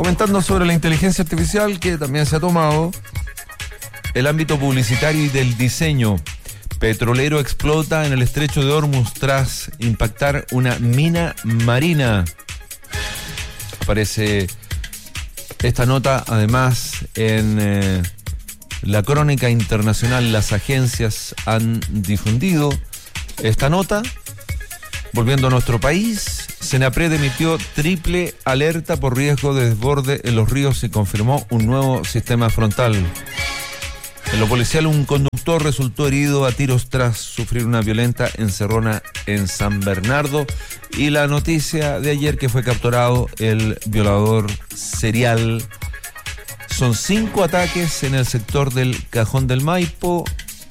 Comentando sobre la inteligencia artificial, que también se ha tomado el ámbito publicitario y del diseño. Petrolero explota en el estrecho de Hormuz tras impactar una mina marina. Aparece esta nota además en la crónica internacional. Las agencias han difundido esta nota. Volviendo a nuestro país, Senapred emitió triple alerta por riesgo de desborde en los ríos y confirmó un nuevo sistema frontal. En lo policial, un conductor resultó herido a tiros tras sufrir una violenta encerrona en San Bernardo. Y la noticia de ayer, que fue capturado el violador serial. Son 5 ataques en el sector del Cajón del Maipo.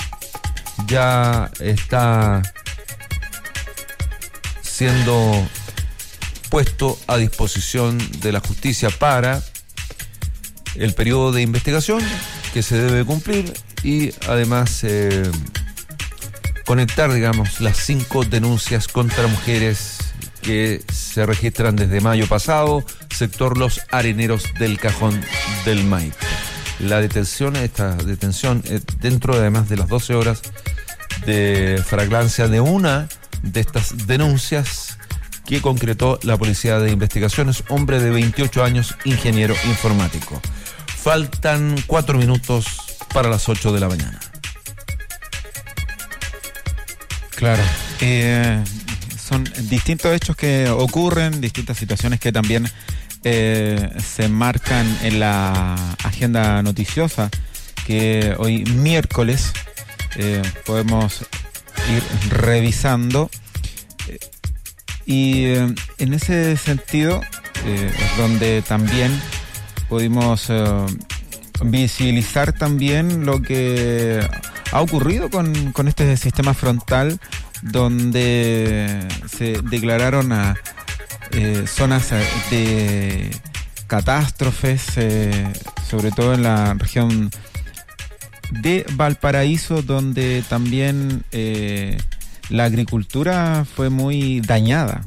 Ya está siendo puesto a disposición de la justicia para el periodo de investigación que se debe cumplir y además conectar, digamos, las 5 denuncias contra mujeres que se registran desde mayo pasado, sector Los Areneros del Cajón del Maipo. Esta detención dentro además de las 12 horas de flagrancia de una de estas denuncias que concretó la Policía de Investigaciones, hombre de 28 años, ingeniero informático. Faltan 4 minutos para las 8 de la mañana. Claro, son distintos hechos que ocurren, distintas situaciones que también se marcan en la agenda noticiosa que hoy miércoles podemos ir revisando, y en ese sentido es donde también pudimos visibilizar también lo que ha ocurrido con este sistema frontal, donde se declararon zonas de catástrofes, sobre todo en la región de Valparaíso, donde también la agricultura fue muy dañada,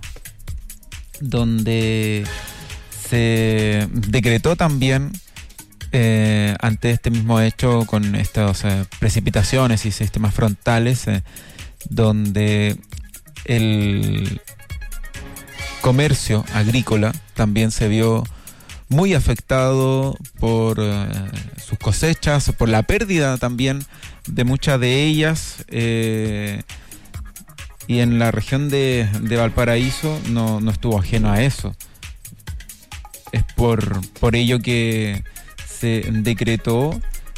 donde se decretó también ante este mismo hecho, con estas precipitaciones y sistemas frontales, donde el comercio agrícola también se vio muy afectado por sus cosechas, por la pérdida también de muchas de ellas, y en la región de Valparaíso no estuvo ajeno a eso. Es por ello que se decretó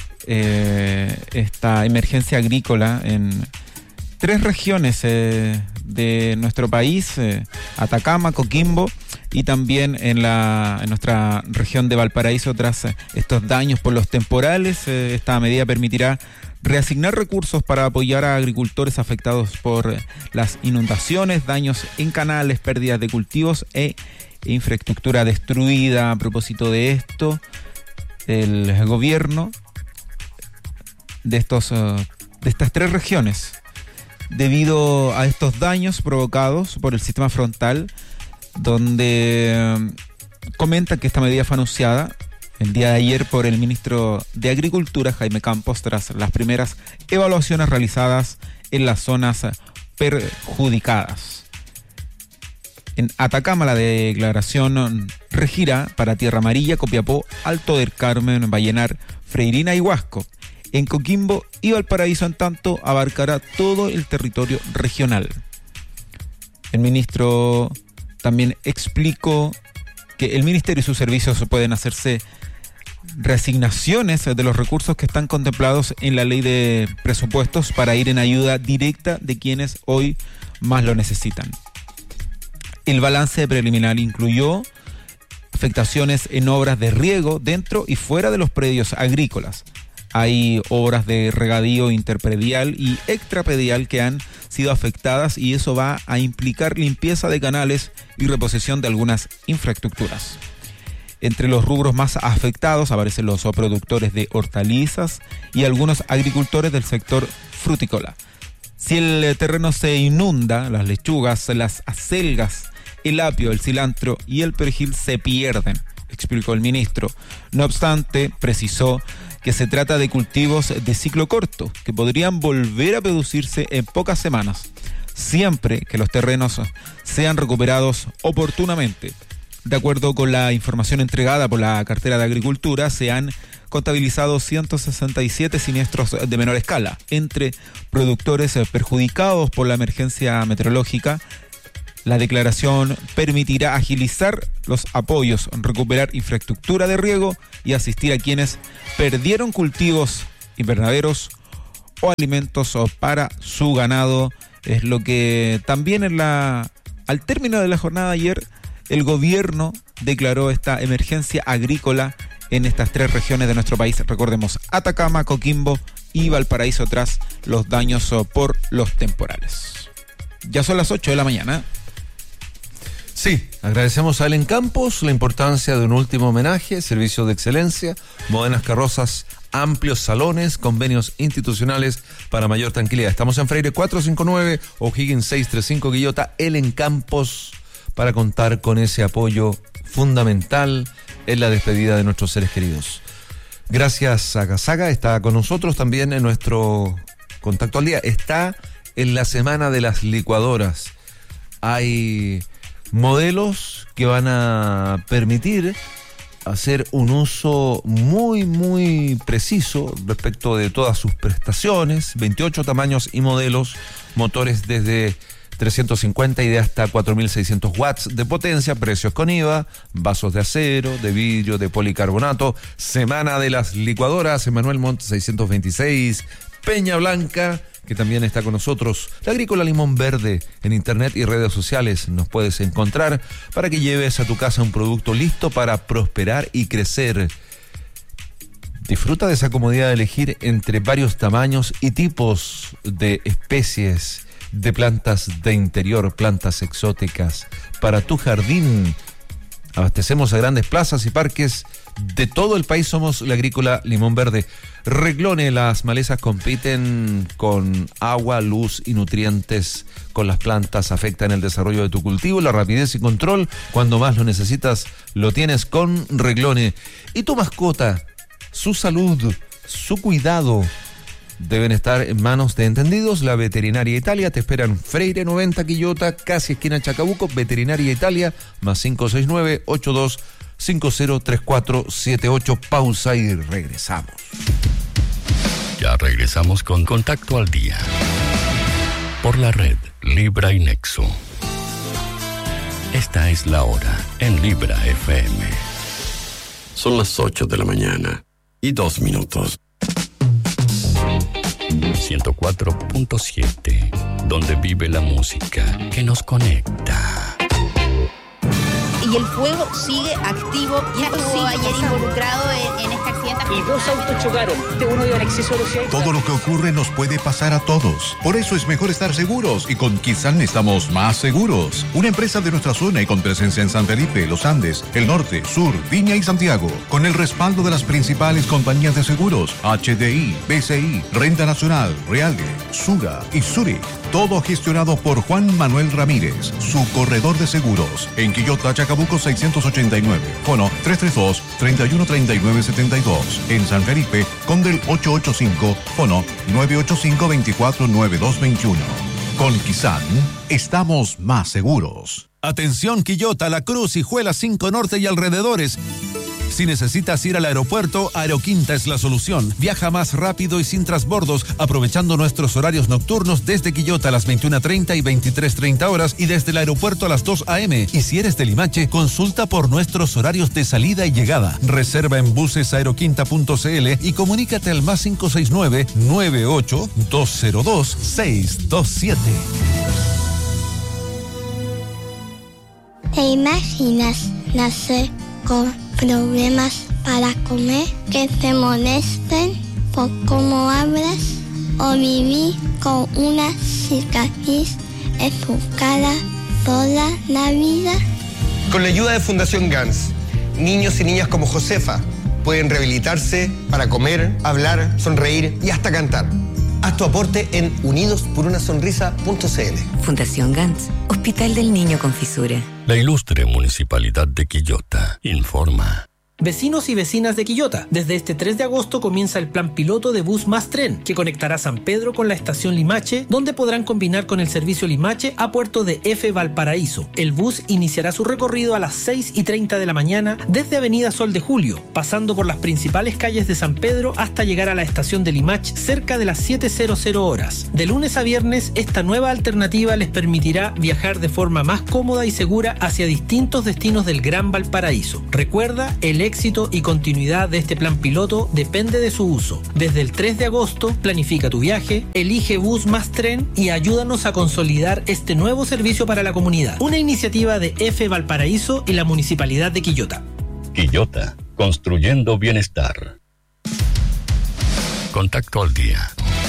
esta emergencia agrícola en 3 regiones de nuestro país, Atacama, Coquimbo, y también en nuestra región de Valparaíso, tras estos daños por los temporales. Esta medida permitirá reasignar recursos para apoyar a agricultores afectados por las inundaciones, daños en canales, pérdidas de cultivos e infraestructura destruida. A propósito de esto, el gobierno de estas 3 regiones, debido a estos daños provocados por el sistema frontal, donde comenta que esta medida fue anunciada el día de ayer por el ministro de Agricultura, Jaime Campos, tras las primeras evaluaciones realizadas en las zonas perjudicadas. En Atacama, la declaración regirá para Tierra Amarilla, Copiapó, Alto del Carmen, Vallenar, Freirina y Huasco. En Coquimbo y Valparaíso, en tanto, abarcará todo el territorio regional. El ministro también explicó que el ministerio y sus servicios pueden hacerse reasignaciones de los recursos que están contemplados en la ley de presupuestos para ir en ayuda directa de quienes hoy más lo necesitan. El balance preliminar incluyó afectaciones en obras de riego dentro y fuera de los predios agrícolas. Hay obras de regadío interpredial y extrapredial que han sido afectadas, y eso va a implicar limpieza de canales y reposición de algunas infraestructuras. Entre los rubros más afectados aparecen los productores de hortalizas y algunos agricultores del sector frutícola. Si el terreno se inunda, las lechugas, las acelgas, el apio, el cilantro y el perejil se pierden, explicó el ministro. No obstante, precisó que se trata de cultivos de ciclo corto, que podrían volver a producirse en pocas semanas, siempre que los terrenos sean recuperados oportunamente. De acuerdo con la información entregada por la cartera de Agricultura, se han contabilizado 167 siniestros de menor escala entre productores perjudicados por la emergencia meteorológica. La declaración permitirá agilizar los apoyos, recuperar infraestructura de riego y asistir a quienes perdieron cultivos invernaderos o alimentos para su ganado. Es lo que también al término de la jornada de ayer, el gobierno declaró esta emergencia agrícola en estas 3 regiones de nuestro país. Recordemos, Atacama, Coquimbo y Valparaíso tras los daños por los temporales. Ya son las 8 de la mañana. Sí, agradecemos a Ellen Campos la importancia de un último homenaje, servicio de excelencia, modernas carrozas, amplios salones, convenios institucionales para mayor tranquilidad. Estamos en Freire 459, O'Higgins 635, Quillota, Ellen Campos, para contar con ese apoyo fundamental en la despedida de nuestros seres queridos. Gracias a Gazaga, está con nosotros también en nuestro Contacto al Día. Está en la semana de las licuadoras. Hay modelos que van a permitir hacer un uso muy preciso respecto de todas sus prestaciones, 28 tamaños y modelos, motores desde 350 y de hasta 4.600 watts de potencia, precios con IVA, vasos de acero, de vidrio, de policarbonato. Semana de las licuadoras, Emanuel Montt 626, Peña Blanca, que también está con nosotros. La Agrícola Limón Verde, en internet y redes sociales nos puedes encontrar para que lleves a tu casa un producto listo para prosperar y crecer. Disfruta de esa comodidad de elegir entre varios tamaños y tipos de especies de plantas de interior, plantas exóticas para tu jardín. Abastecemos a grandes plazas y parques de todo el país. Somos la Agrícola Limón Verde. Reclone, las malezas compiten con agua, luz y nutrientes con las plantas, afectan el desarrollo de tu cultivo, la rapidez y control. Cuando más lo necesitas, lo tienes con Reclone. Y tu mascota, su salud, su cuidado deben estar en manos de entendidos. La Veterinaria Italia te esperan Freire 90, Quillota, casi esquina Chacabuco. Veterinaria Italia, más 569-8250-3478. Pausa y regresamos. Ya regresamos con Contacto al Día por la red Libra y Nexo. Esta es la hora en Libra FM. Son las 8 de la mañana y 2 minutos. 104.7, donde vive la música que nos conecta. Y el fuego sigue activo. Ya estuvo ayer involucrado en este accidente. Y 2 autos chocaron. Uno iba en exceso de velocidad. Todo lo que ocurre nos puede pasar a todos. Por eso es mejor estar seguros. Y con Kizan estamos más seguros. Una empresa de nuestra zona y con presencia en San Felipe, Los Andes, el Norte, Sur, Viña y Santiago. Con el respaldo de las principales compañías de seguros: HDI, BCI, Renta Nacional, Reale, Sura y Zurich. Todo gestionado por Juan Manuel Ramírez, su corredor de seguros. En Quillota, Chacabuco 689. Fono 332-313972. En San Felipe, Condel 885. Fono 985-249221. Con Kizan, estamos más seguros. Atención Quillota, La Cruz, Hijuela 5 Norte y alrededores. Si necesitas ir al aeropuerto, Aeroquinta es la solución. Viaja más rápido y sin transbordos, aprovechando nuestros horarios nocturnos desde Quillota a las 21:30 y 23:30 horas y desde el aeropuerto a las 2 a.m. Y si eres de Limache, consulta por nuestros horarios de salida y llegada. Reserva en busesaeroquinta.cl y comunícate al más 569-98-202-627. ¿Te imaginas nacer con problemas para comer, que te molesten por cómo hablas, o vivir con una cicatriz en tu cara toda la vida? Con la ayuda de Fundación GANS, niños y niñas como Josefa pueden rehabilitarse para comer, hablar, sonreír y hasta cantar. Haz tu aporte en unidosporunasonrisa.cl. Fundación GANS, Hospital del Niño con Fisura. La ilustre Municipalidad de Quillota informa. Vecinos y vecinas de Quillota, desde este 3 de agosto comienza el plan piloto de Bus Más Tren, que conectará San Pedro con la estación Limache, donde podrán combinar con el servicio Limache a Puerto de F. Valparaíso. El bus iniciará su recorrido a las 6:30 de la mañana desde Avenida Sol de Julio, pasando por las principales calles de San Pedro hasta llegar a la estación de Limache cerca de las 7:00 horas. De lunes a viernes, esta nueva alternativa les permitirá viajar de forma más cómoda y segura hacia distintos destinos del Gran Valparaíso. Recuerda, el éxito y continuidad de este plan piloto depende de su uso. Desde el 3 de agosto, planifica tu viaje, elige Bus Más Tren y ayúdanos a consolidar este nuevo servicio para la comunidad. Una iniciativa de F. Valparaíso y la Municipalidad de Quillota. Quillota, construyendo bienestar. Contacto al día.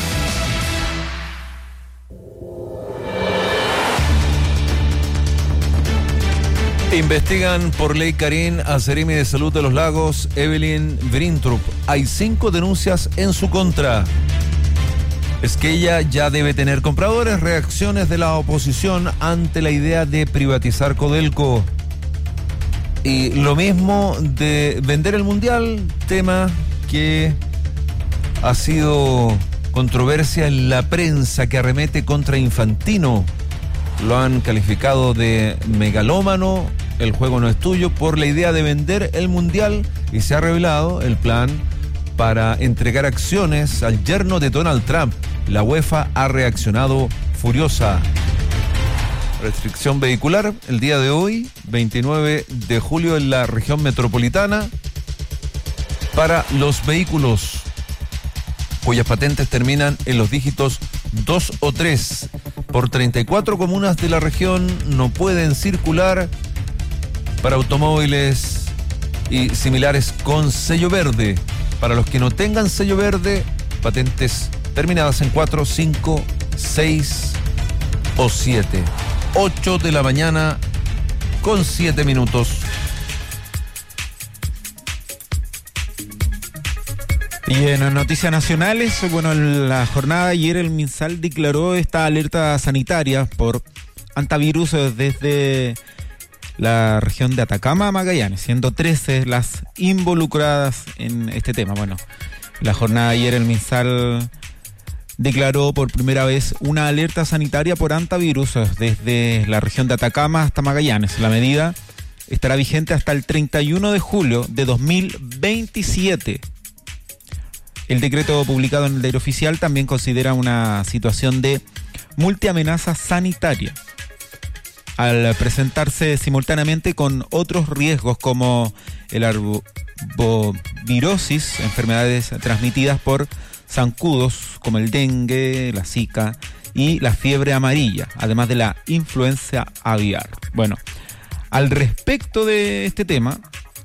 Investigan por ley Karin a Seremi de Salud de los Lagos, Evelyn Brintrup. Hay 5 denuncias en su contra. Es que ella ya debe tener compradores. Reacciones de la oposición ante la idea de privatizar Codelco. Y lo mismo de vender el Mundial, tema que ha sido controversia en la prensa, que arremete contra Infantino. Lo han calificado de megalómano, el juego no es tuyo, por la idea de vender el Mundial, y se ha revelado el plan para entregar acciones al yerno de Donald Trump. La UEFA ha reaccionado furiosa. Restricción vehicular el día de hoy, 29 de julio, en la región metropolitana, para los vehículos cuyas patentes terminan en los dígitos 2 o 3. Por 34 comunas de la región no pueden circular para automóviles y similares con sello verde. Para los que no tengan sello verde, patentes terminadas en 4, 5, 6 o 7. 8 de la mañana con 7 minutos. Y en noticias nacionales, bueno, en la jornada de ayer el MinSal declaró esta alerta sanitaria por antivirus desde la región de Atacama a Magallanes, siendo 13 las involucradas en este tema. Bueno, la jornada de ayer el MinSal declaró por primera vez una alerta sanitaria por antivirus desde la región de Atacama hasta Magallanes. La medida estará vigente hasta el 31 de julio de 2027. El decreto publicado en el Diario Oficial también considera una situación de multiamenaza sanitaria, al presentarse simultáneamente con otros riesgos como el arbovirosis, enfermedades transmitidas por zancudos como el dengue, la zika y la fiebre amarilla, además de la influenza aviar. Bueno, al respecto de este tema,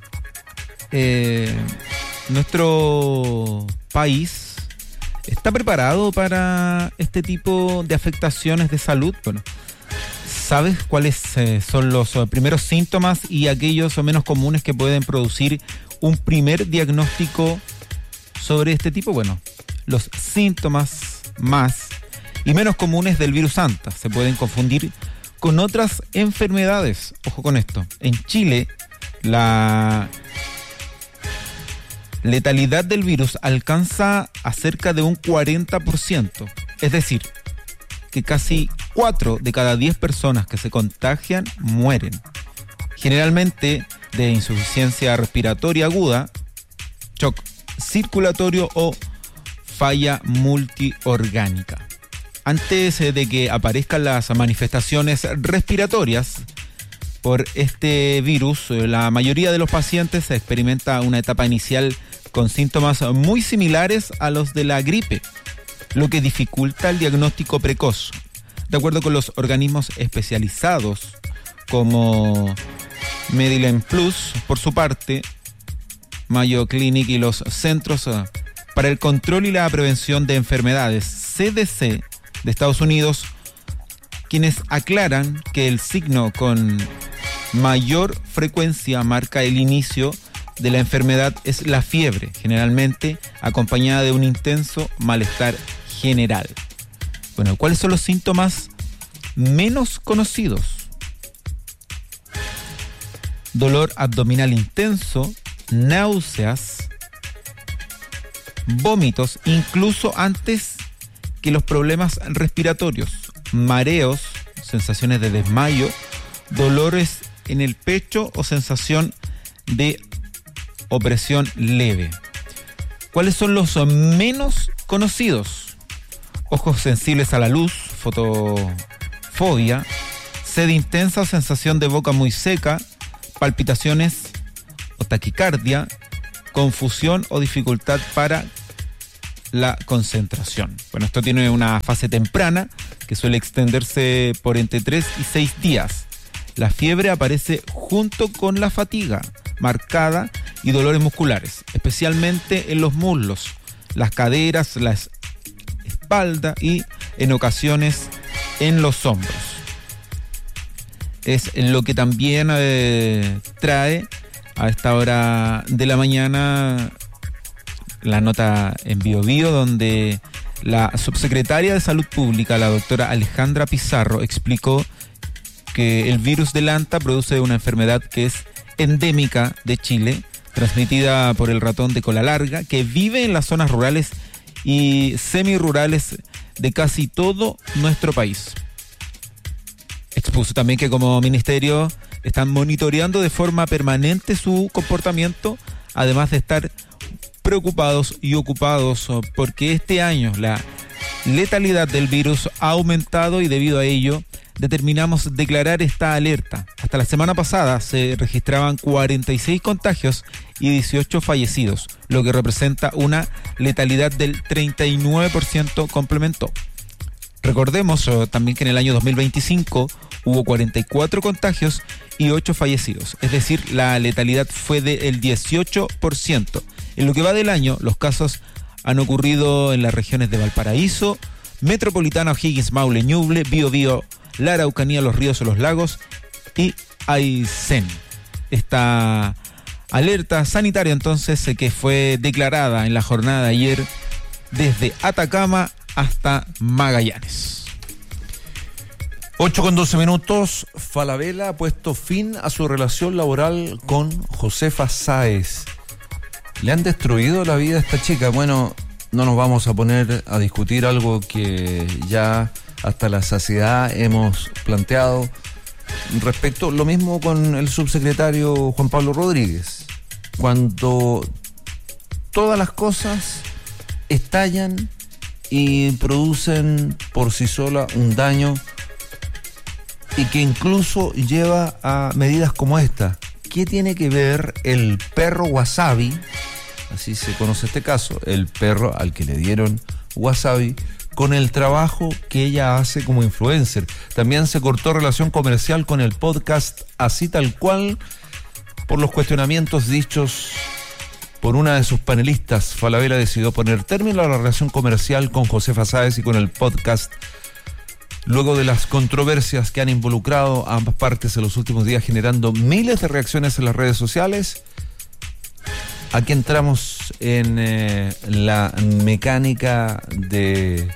nuestro país está preparado para este tipo de afectaciones de salud. Bueno, ¿sabes cuáles son los primeros síntomas y aquellos menos comunes que pueden producir un primer diagnóstico sobre este tipo? Bueno, los síntomas más y menos comunes del virus Anta se pueden confundir con otras enfermedades. Ojo con esto. En Chile, la letalidad del virus alcanza a cerca de un 40%. Es decir, que casi 4 de cada 10 personas que se contagian mueren. Generalmente de insuficiencia respiratoria aguda, shock circulatorio o falla multiorgánica. Antes de que aparezcan las manifestaciones respiratorias por este virus, la mayoría de los pacientes experimenta una etapa inicial con síntomas muy similares a los de la gripe, lo que dificulta el diagnóstico precoz. De acuerdo con los organismos especializados como Medline Plus, por su parte, Mayo Clinic y los Centros para el Control y la Prevención de Enfermedades, CDC, de Estados Unidos, quienes aclaran que el signo con mayor frecuencia marca el inicio de la enfermedad es la fiebre, generalmente acompañada de un intenso malestar general. Bueno, ¿cuáles son los síntomas menos conocidos? Dolor abdominal intenso, náuseas, vómitos, incluso antes que los problemas respiratorios, mareos, sensaciones de desmayo, dolores en el pecho o sensación de opresión leve. ¿Cuáles son los menos conocidos? Ojos sensibles a la luz, fotofobia, sed intensa o sensación de boca muy seca, palpitaciones o taquicardia, confusión o dificultad para la concentración. Bueno, esto tiene una fase temprana que suele extenderse por entre 3 y 6 días. La fiebre aparece junto con la fatiga marcada y dolores musculares, especialmente en los muslos, las caderas, la espalda y en ocasiones en los hombros. Es lo que también trae a esta hora de la mañana la nota en BioBio, donde la subsecretaria de Salud Pública, la doctora Alejandra Pizarro, explicó que el virus del Anta produce una enfermedad que es endémica de Chile, transmitida por el ratón de cola larga, que vive en las zonas rurales y semirurales de casi todo nuestro país. Expuso también que como ministerio están monitoreando de forma permanente su comportamiento, además de estar preocupados y ocupados porque este año la letalidad del virus ha aumentado y debido a ello determinamos declarar esta alerta. Hasta la semana pasada se registraban 46 contagios y 18 fallecidos, lo que representa una letalidad del 39%, complementó. Recordemos también que en el año 2025 hubo 44 contagios y 8 fallecidos, es decir, la letalidad fue del 18%. En lo que va del año, los casos han ocurrido en las regiones de Valparaíso, Metropolitana, O'Higgins, Maule, Ñuble, Biobío, la Araucanía, los ríos o los lagos y Aysén. Esta alerta sanitaria entonces que fue declarada en la jornada de ayer desde Atacama hasta Magallanes. 8:12. Falabella ha puesto fin a su relación laboral con Josefa Sáez. Le han destruido la vida a esta chica. Bueno, no nos vamos a poner a discutir algo que ya hasta la saciedad hemos planteado respecto. Lo mismo con el subsecretario Juan Pablo Rodríguez. Cuando todas las cosas estallan y producen por sí sola un daño y que incluso lleva a medidas como esta. ¿Qué tiene que ver el perro Wasabi? Así se conoce este caso, el perro al que le dieron Wasabi, con el trabajo que ella hace como influencer. También se cortó relación comercial con el podcast Así Tal Cual por los cuestionamientos dichos por una de sus panelistas. Falabella decidió poner término a la relación comercial con Josefa Sáez y con el podcast luego de las controversias que han involucrado a ambas partes en los últimos días, generando miles de reacciones en las redes sociales. Aquí entramos en la mecánica de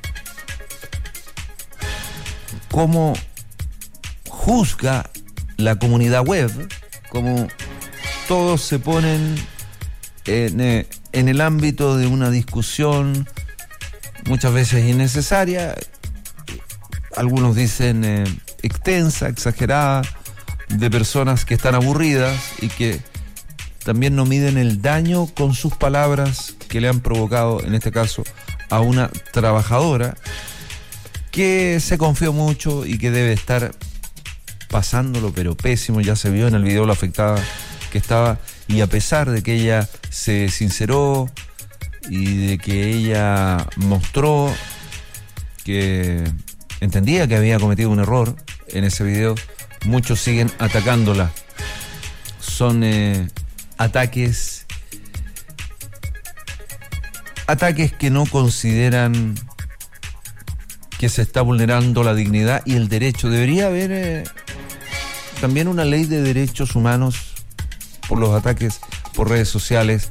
cómo juzga la comunidad web, cómo todos se ponen en el ámbito de una discusión muchas veces innecesaria, algunos dicen extensa, exagerada, de personas que están aburridas y que también no miden el daño con sus palabras que le han provocado, en este caso, a una trabajadora que se confió mucho y que debe estar pasándolo pero pésimo. Ya se vio en el video lo afectada que estaba, y a pesar de que ella se sinceró y de que ella mostró que entendía que había cometido un error en ese video, muchos siguen atacándola. Son ataques que no consideran que se está vulnerando la dignidad y el derecho. Debería haber también una ley de derechos humanos por los ataques por redes sociales.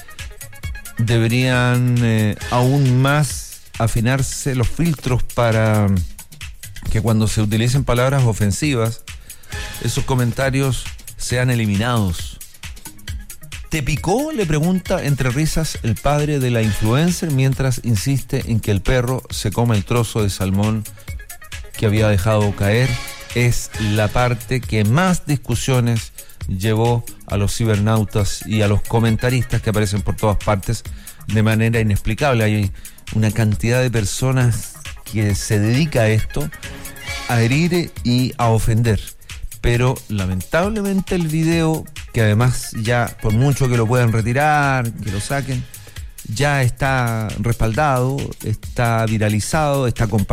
Deberían aún más afinarse los filtros para que cuando se utilicen palabras ofensivas, esos comentarios sean eliminados. ¿Te picó?, le pregunta entre risas el padre de la influencer mientras insiste en que el perro se come el trozo de salmón que había dejado caer. Es la parte que más discusiones llevó a los cibernautas y a los comentaristas que aparecen por todas partes de manera inexplicable. Hay una cantidad de personas que se dedica a esto, a herir y a ofender. Pero lamentablemente el video, que además ya por mucho que lo puedan retirar, que lo saquen, ya está respaldado, está viralizado, está compartido.